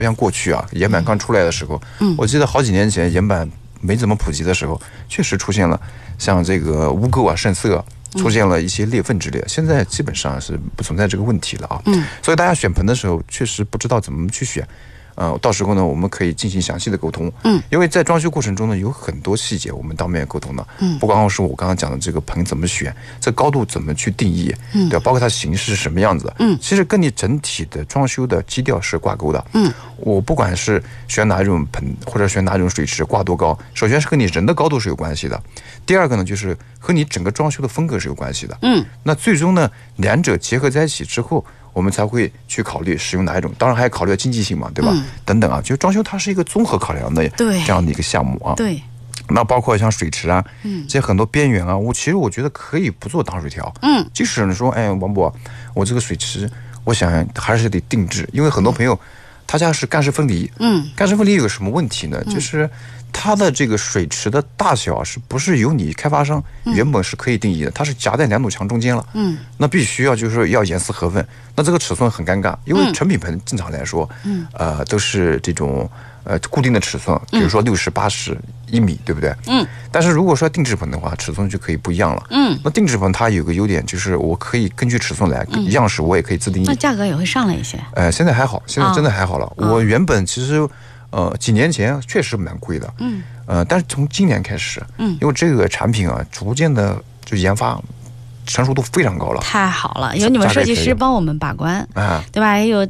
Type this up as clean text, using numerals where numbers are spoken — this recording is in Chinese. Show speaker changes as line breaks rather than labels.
不像过去啊，岩板刚出来的时候，我记得好几年前岩板没怎么普及的时候，确实出现了像这个污垢啊、渗色，出现了一些裂缝之类的。现在基本上是不存在这个问题了啊。所以大家选盆的时候，确实不知道怎么去选。到时候呢，我们可以进行详细的沟通。因为在装修过程中呢，有很多细节我们当面沟通的。不光是我刚刚讲的这个盆怎么选，这高度怎么去定义，对吧？包括它形式是什么样子。其实跟你整体的装修的基调是挂钩的。我不管是选哪一种盆，或者选哪种水池，挂多高，首先是跟你人的高度是有关系的。第二个呢，就是和你整个装修的风格是有关系的。那最终呢，两者结合在一起之后，我们才会去考虑使用哪一种，当然还要考虑经济性嘛，对吧？等等啊，就装修它是一个综合考量的这样的一个项目啊。
对。
那包括像水池啊，这些很多边缘啊，其实我觉得可以不做挡水条。即使你说，哎，王博，我这个水池，我想还是得定制，因为很多朋友他家是干湿分离。干湿分离有个什么问题呢？就是它的这个水池的大小是不是由你开发商原本是可以定义的？它是夹在两堵墙中间了。那必须要就是说要严丝合缝。那这个尺寸很尴尬，因为成品盆正常来说，都是这种固定的尺寸，比如说60、80、1米，对不对？但是如果说定制盆的话，尺寸就可以不一样了。那定制盆它有个优点，就是我可以根据尺寸来，样式我也可以自定义。
那价格也会上来一些。
现在还好，现在真的还好了。我原本其实几年前确实蛮贵的。但是从今年开始，因为这个产品啊，逐渐的就研发成熟度非常高了。
太好了，有你们设计师帮我们把关，对吧？也有